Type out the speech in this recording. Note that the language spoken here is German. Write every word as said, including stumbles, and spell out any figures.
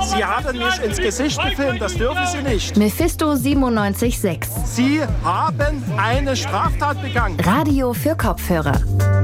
Sie haben mich ins Gesicht gefilmt, das dürfen Sie nicht. Mephisto siebenundneunzig Komma sechs. Sie haben eine Straftat begangen. Radio für Kopfhörer.